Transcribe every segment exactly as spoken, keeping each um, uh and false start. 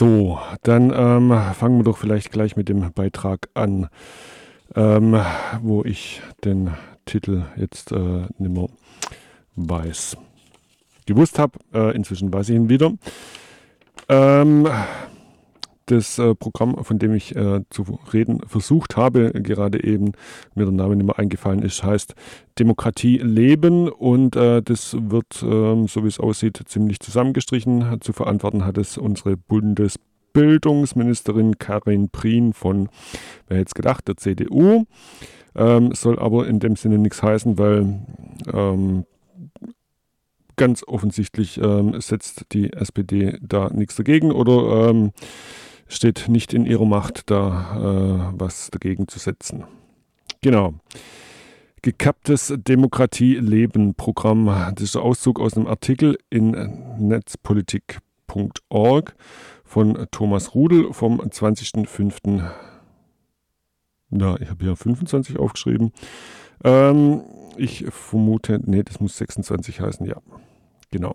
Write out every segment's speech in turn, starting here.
So, dann ähm, fangen wir doch vielleicht gleich mit dem Beitrag an, ähm, wo ich den Titel jetzt äh, nicht mehr weiß. Gewusst habe, äh, inzwischen weiß ich ihn wieder. Ähm, das äh, Programm, von dem ich äh, zu reden versucht habe, gerade eben mir der Name nicht mehr eingefallen ist, heißt Demokratie leben, und äh, das wird, äh, so wie es aussieht, ziemlich zusammengestrichen. Zu verantworten hat es unsere Bundesbildungsministerin Karin Prien von, wer hätte es gedacht, der C D U. Ähm, soll aber in dem Sinne nichts heißen, weil ähm, ganz offensichtlich ähm, setzt die S P D da nichts dagegen oder ähm, steht nicht in ihrer Macht, da äh, was dagegen zu setzen. Genau. Gekapptes Demokratie-Leben-Programm. Das ist ein Auszug aus einem Artikel in netzpolitik punkt org von Thomas Rudel vom zwanzigsten fünften Na, ich habe hier fünfundzwanzig aufgeschrieben. Ähm, ich vermute, nee, das muss sechsundzwanzig heißen, ja. Genau.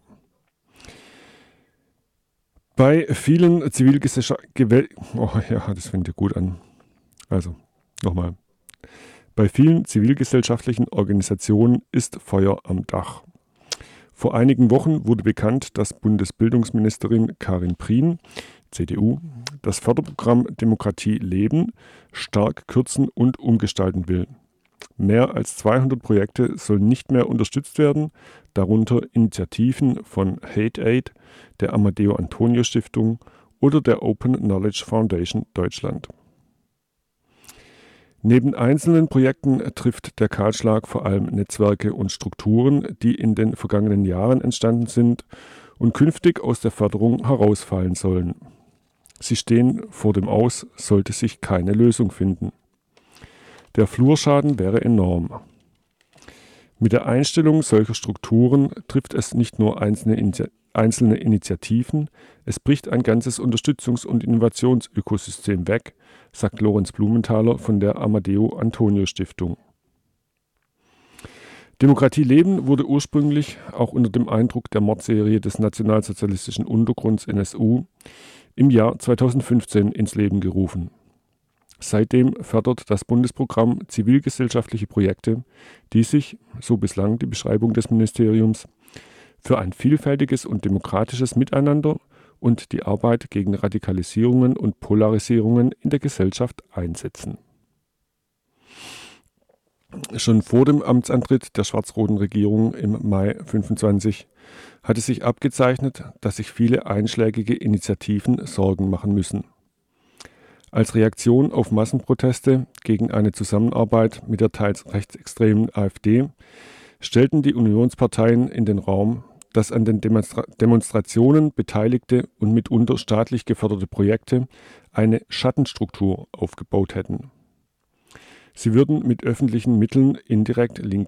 Bei vielen Zivilgesellschaften, oh ja, das fängt ja gut an. Also, nochmal. Bei vielen zivilgesellschaftlichen Organisationen ist Feuer am Dach. Vor einigen Wochen wurde bekannt, dass Bundesbildungsministerin Karin Prien, C D U, das Förderprogramm Demokratie leben stark kürzen und umgestalten will. Mehr als zweihundert Projekte sollen nicht mehr unterstützt werden, darunter Initiativen von Hate Aid, der Amadeo Antonio Stiftung oder der Open Knowledge Foundation Deutschland. Neben einzelnen Projekten trifft der Kahlschlag vor allem Netzwerke und Strukturen, die in den vergangenen Jahren entstanden sind und künftig aus der Förderung herausfallen sollen. Sie stehen vor dem Aus, sollte sich keine Lösung finden. Der Flurschaden wäre enorm. Mit der Einstellung solcher Strukturen trifft es nicht nur einzelne, Initi- einzelne Initiativen, es bricht ein ganzes Unterstützungs- und Innovationsökosystem weg, sagt Lorenz Blumenthaler von der Amadeo Antonio Stiftung. Demokratie leben wurde ursprünglich, auch unter dem Eindruck der Mordserie des nationalsozialistischen Untergrunds N S U, im Jahr zweitausendfünfzehn ins Leben gerufen. Seitdem fördert das Bundesprogramm zivilgesellschaftliche Projekte, die sich, so bislang die Beschreibung des Ministeriums, für ein vielfältiges und demokratisches Miteinander und die Arbeit gegen Radikalisierungen und Polarisierungen in der Gesellschaft einsetzen. Schon vor dem Amtsantritt der schwarz-roten Regierung im Mai fünfundzwanzig hatte sich abgezeichnet, dass sich viele einschlägige Initiativen Sorgen machen müssen. Als Reaktion auf Massenproteste gegen eine Zusammenarbeit mit der teils rechtsextremen AfD stellten die Unionsparteien in den Raum, dass an den Demonstra- Demonstrationen beteiligte und mitunter staatlich geförderte Projekte eine Schattenstruktur aufgebaut hätten. Sie würden mit öffentlichen Mitteln indirekt linke